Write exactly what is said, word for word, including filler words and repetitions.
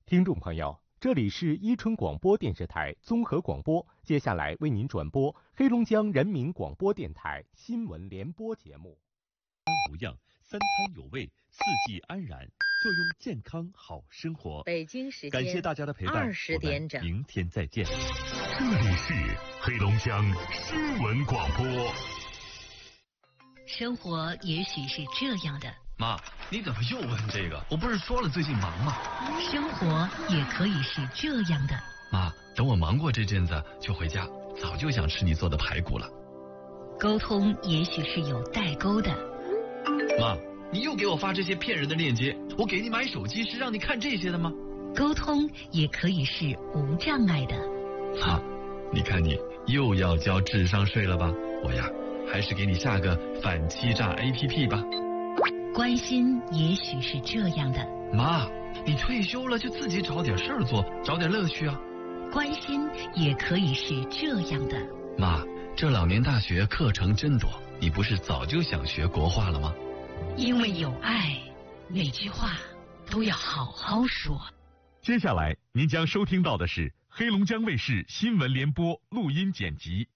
听众朋友，这里是伊春广播电视台综合广播，接下来为您转播黑龙江人民广播电台新闻联播节目。 无恙，三餐有味，四季安然，坐拥健康好生活。 北京时间感谢大家的陪伴， 二十点整， 明天再见。 这里是黑龙江新闻广播。 生活也许是这样的。 妈，你怎么又问这个？我不是说了最近忙吗？ 生活也可以是这样的。 妈，等我忙过这阵子就回家，早就想吃你做的排骨了。 沟通也许是有代沟的。 妈，你又给我发这些骗人的链接，我给你买手机是让你看这些的吗？ 沟通也可以是无障碍的。 妈，你看你又要交智商税了吧？我呀，还是给你下个反欺诈 A P P 吧。 关心也许是这样的。 妈，你退休了就自己找点事儿做，找点乐趣啊。 关心也可以是这样的。 妈，这老年大学课程真多，你不是早就想学国画了吗？ 因为有爱，每句话都要好好说。 接下来您将收听到的是黑龙江卫视新闻联播录音剪辑。